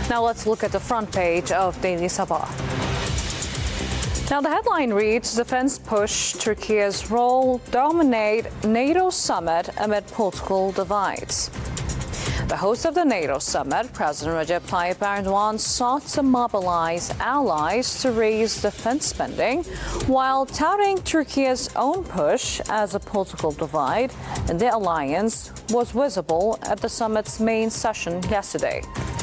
Now let's look at the front page of Daily Sabah. Now the headline reads, Defense push, Turkey's role dominate NATO summit amid political divides. The host of the NATO summit, President Recep Tayyip Erdogan, sought to mobilize allies to raise defense spending while touting Turkey's own push as a political divide in the alliance was visible at the summit's main session yesterday.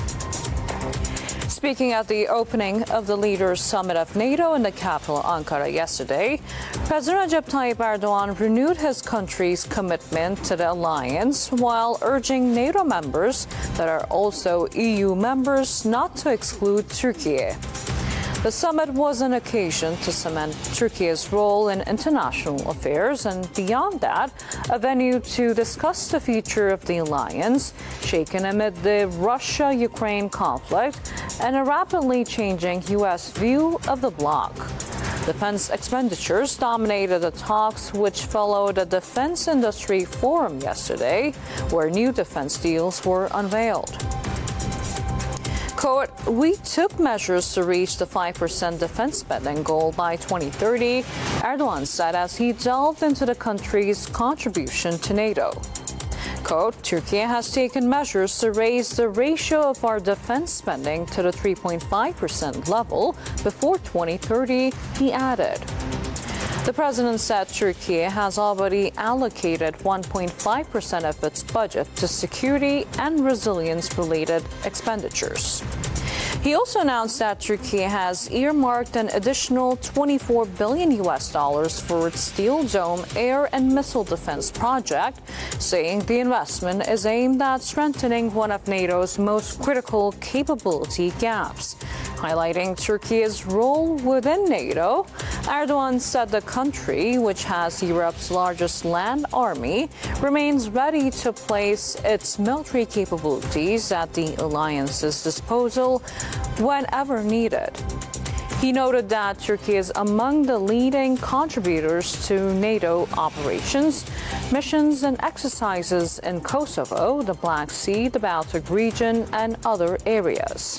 Speaking at the opening of the Leaders' Summit of NATO in the capital Ankara yesterday, President Recep Tayyip Erdogan renewed his country's commitment to the alliance while urging NATO members that are also EU members not to exclude Turkey. The summit was an occasion to cement Turkey's role in international affairs and, beyond that, a venue to discuss the future of the alliance, shaken amid the Russia-Ukraine conflict and a rapidly changing U.S. view of the bloc. Defense expenditures dominated the talks, which followed a defense industry forum yesterday, where new defense deals were unveiled. Quote, we took measures to reach the 5% defense spending goal by 2030, Erdogan said as he delved into the country's contribution to NATO. Quote, Turkey has taken measures to raise the ratio of our defense spending to the 3.5% level before 2030, he added. The president said Turkey has already allocated 1.5% of its budget to security and resilience-related expenditures. He also announced that Turkey has earmarked an additional $24 billion for its Steel Dome air and missile defense project, saying the investment is aimed at strengthening one of NATO's most critical capability gaps. Highlighting Turkey's role within NATO, Erdogan said the country, which has Europe's largest land army, remains ready to place its military capabilities at the alliance's disposal whenever needed. He noted that Turkey is among the leading contributors to NATO operations, missions, and exercises in Kosovo, the Black Sea, the Baltic region, and other areas.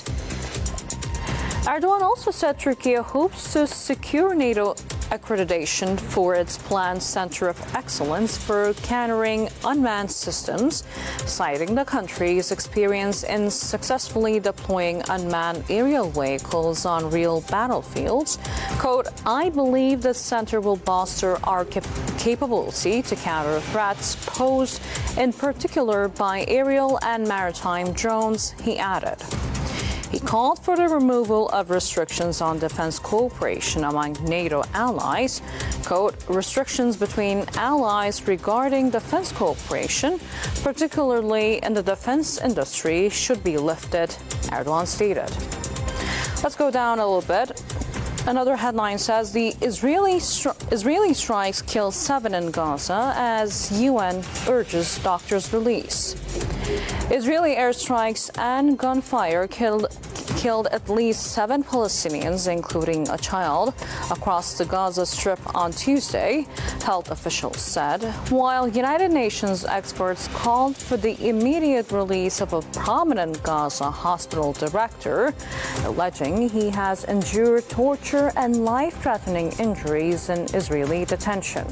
Erdogan also said Turkey hopes to secure NATO accreditation for its planned Center of Excellence for countering unmanned systems, citing the country's experience in successfully deploying unmanned aerial vehicles on real battlefields. Quote, I believe this center will bolster our capability to counter threats posed in particular by aerial and maritime drones, he added. He called for the removal of restrictions on defense cooperation among NATO allies. Quote, restrictions between allies regarding defense cooperation, particularly in the defense industry, should be lifted, Erdogan stated. Let's go down a little bit. Another headline says the Israeli strikes kill 7 in Gaza as UN urges doctors' release. Israeli airstrikes and gunfire killed at least 7 Palestinians, including a child, across the Gaza Strip on Tuesday, health officials said, while United Nations experts called for the immediate release of a prominent Gaza hospital director, alleging he has endured torture and life-threatening injuries in Israeli detention.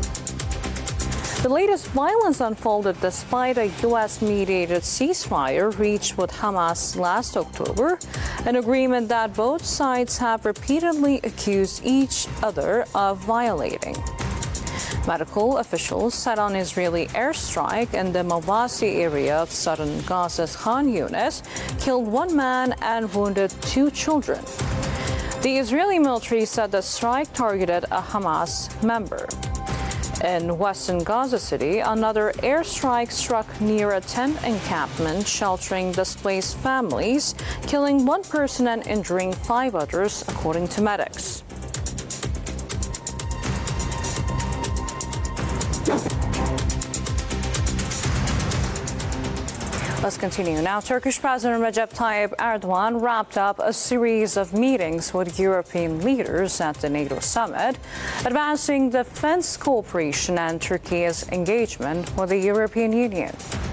The latest violence unfolded despite a U.S.-mediated ceasefire reached with Hamas last October, an agreement that both sides have repeatedly accused each other of violating. Medical officials said an Israeli airstrike in the Mawasi area of southern Gaza's Khan Yunis killed 1 man and wounded 2 children. The Israeli military said the strike targeted a Hamas member. In western Gaza City, another airstrike struck near a tent encampment sheltering displaced families, killing 1 person and injuring 5 others, according to medics. Let's continue. Now, Turkish President Recep Tayyip Erdogan wrapped up a series of meetings with European leaders at the NATO summit, advancing defense cooperation and Turkey's engagement with the European Union.